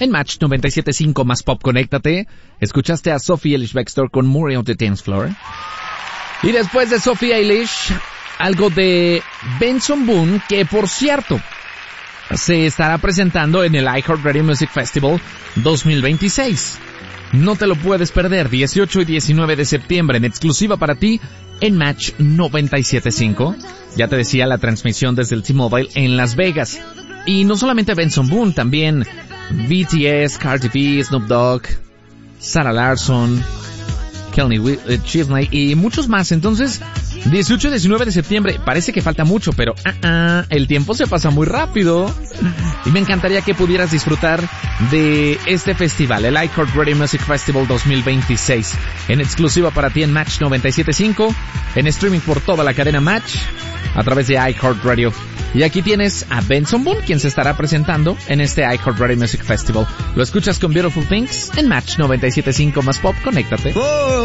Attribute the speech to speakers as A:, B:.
A: en Match 97.5 más pop. Conéctate. Escuchaste a Sophie Ellis-Bextor con Murray on the Dance Floor. Y después de Sophie Ellis, algo de Benson Boone, que por cierto se estará presentando en el iHeartRadio Music Festival 2026. No te lo puedes perder, 18 y 19 de septiembre, en exclusiva para ti, en Match 97.5. Ya te decía, la transmisión desde el T-Mobile en Las Vegas. Y no solamente Benson Boone, también BTS, Cardi B, Snoop Dogg, Sarah Larson, Kelly Chesney y muchos más. Entonces, 18 y 19 de septiembre, parece que falta mucho, pero el tiempo se pasa muy rápido. Y me encantaría que pudieras disfrutar de este festival, el iHeartRadio Music Festival 2026, en exclusiva para ti en Match 97.5, en streaming por toda la cadena Match, a través de iHeartRadio. Y aquí tienes a Benson Boone, quien se estará presentando en este iHeartRadio Music Festival. Lo escuchas con Beautiful Things en Match 97.5 más pop. Conéctate.